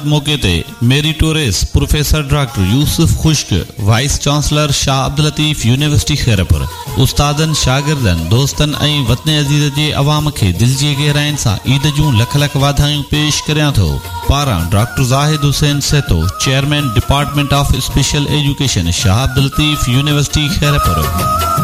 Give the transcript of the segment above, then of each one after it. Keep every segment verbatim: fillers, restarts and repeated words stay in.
मौके ते meritorious professor doctor यूसुफ खुश्क, wise chancellor Shah Abdul Latif university Khairpur, उस्तादन, शागिर्दन, दोस्तन ऐं वतन अज़ीज़ जे अवाम खे दिल जी गहराइन सां ईद जूं लख लख वाधायूं पेश करियां थो। पारां डॉक्टर ज़ाहिद हुसैन सेतो, chairman department of special education, Shah Abdul Latif university Khairpur.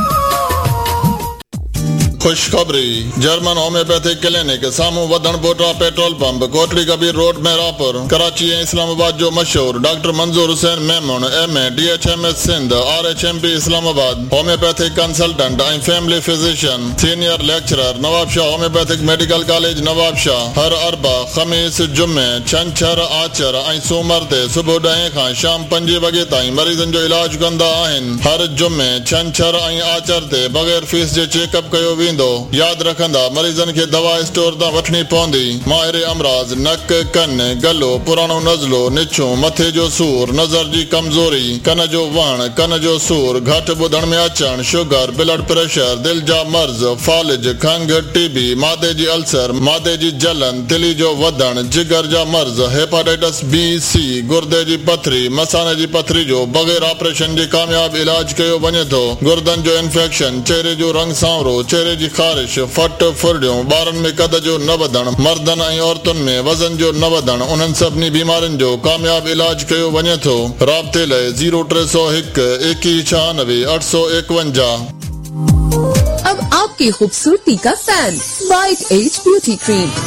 खुशखबरी, जर्मन होम्योपैथिक क्लिनिक सामू वधण बोटा petrol pump, Kotri Kabir road में रापुर, कराची ऐं इस्लामाबाद जो मशहूर डॉक्टर मंजूर Hussain Memon, M A, D H M S Sindh, R H M P Islamabad, homeopathic consultant ऐं family physician, senior lecturer, Nawab Shah homeopathic medical college Nawab Shah. हर अरबा, खमीस, जुमे, छंछर, आचर ऐं सूमर ते सुबुह ॾहें खां शाम पंजे वॻे ताईं मरीज़नि जो इलाज कंदा आहिनि। हर जुमे, छंछर ऐं आचर ते बग़ैर फीस जे चेकअप कयो वेंदो। याद रखंदा, मरीज़न खे दवा स्टोर तां वठणी पवंदी। माहिर अमराज, नक, कन, गलो, पुराणो नज़लो, निछो, मथे जो सूर, नज़र जी कमज़ोरी, कन जो वण, कन जो सूर, घटि ॿुधण में अचण, शुगर, ब्लड प्रेशर, दिल जा मर्ज़, फालिज, खंघ, टीबी, मादे जी अल्सर, मादे जी जलन, तिली जो वधण, जिगर जा मर्ज़, हेपाटाइटिस बी सी, गुर्दे जी पथरी, मसाने जी पथरी जो बग़ैर ऑपरेशन जे कामयाब इलाज कयो वञे थो। गुर्दन जो इंफेक्शन, चेहरे जो रंग सांवरो, चेहरे जी ख़ारिश, फट फुरड़ियों, ॿारनि में कद जो न वधण, मर्दनि ऐं औरतुनि में वज़न जो न वधण, उन्हनि सभिनी बीमारियुनि जो कामयाब इलाज कयो वञे थो। राब्ते लाइ ज़ीरो टे सौ हिकु एकवीह छियानवे अठ सौ एकवंजाह। अब आपकी खूबसूरती का fan, white age beauty cream.